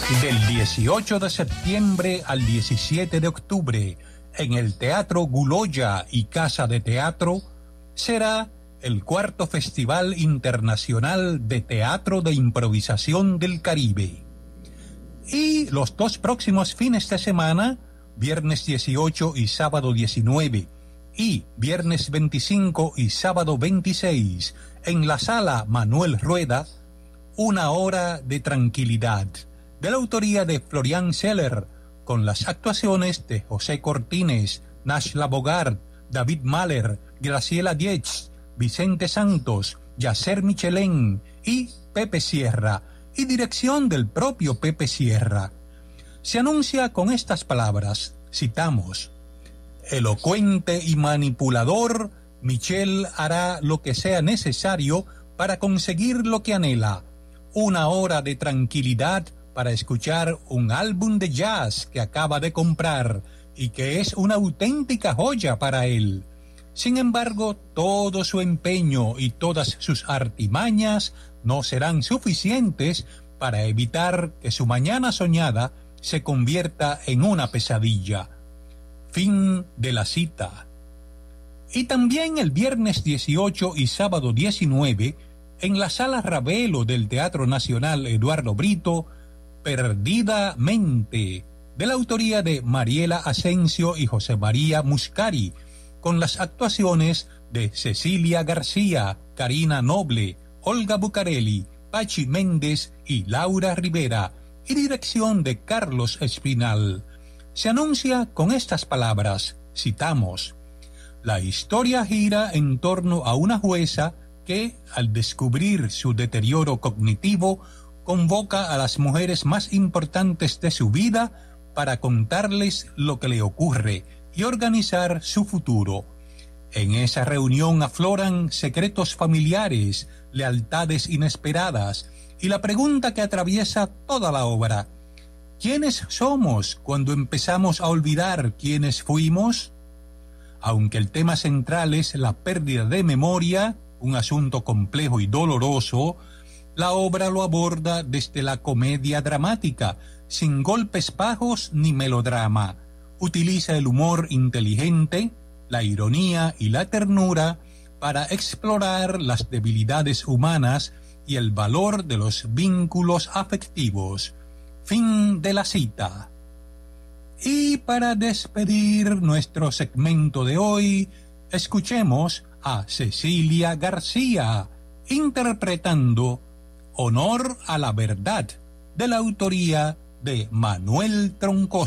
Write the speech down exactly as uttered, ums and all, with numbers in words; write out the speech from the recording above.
Del dieciocho de septiembre al diecisiete de octubre, en el Teatro Guloya y Casa de Teatro, será el cuarto Festival Internacional de Teatro de Improvisación del Caribe. Y los dos próximos fines de semana, viernes dieciocho y sábado diecinueve, y viernes veinticinco y sábado veintiséis, en la Sala Manuel Rueda, una hora de tranquilidad, de la autoría de Florian Seller, con las actuaciones de José Cortines, Nashla Bogart, David Mahler, Graciela Dietz, Vicente Santos, Yacer Michelén y Pepe Sierra, y dirección del propio Pepe Sierra. Se anuncia con estas palabras, citamos: elocuente y manipulador, Michel hará lo que sea necesario para conseguir lo que anhela, una hora de tranquilidad para escuchar un álbum de jazz que acaba de comprar y que es una auténtica joya para él. Sin embargo, todo su empeño y todas sus artimañas no serán suficientes para evitar que su mañana soñada se convierta en una pesadilla. Fin de la cita. Y también el viernes dieciocho y sábado diecinueve, en la Sala Ravelo del Teatro Nacional Eduardo Brito, Perdidamente, de la autoría de Mariela Asensio y José María Muscari, con las actuaciones de Cecilia García, Karina Noble, Olga Bucarelli, Pachi Méndez y Laura Rivera, y dirección de Carlos Espinal. Se anuncia con estas palabras, citamos: la historia gira en torno a una jueza que, al descubrir su deterioro cognitivo, convoca a las mujeres más importantes de su vida para contarles lo que le ocurre y organizar su futuro. En esa reunión afloran secretos familiares, lealtades inesperadas y la pregunta que atraviesa toda la obra: ¿quiénes somos cuando empezamos a olvidar quiénes fuimos? Aunque el tema central es la pérdida de memoria, un asunto complejo y doloroso, la obra lo aborda desde la comedia dramática, sin golpes bajos ni melodrama. Utiliza el humor inteligente, la ironía y la ternura para explorar las debilidades humanas y el valor de los vínculos afectivos. Fin de la cita. Y para despedir nuestro segmento de hoy, escuchemos a Cecilia García interpretando Honor a la Verdad, de la autoría de Manuel Troncoso.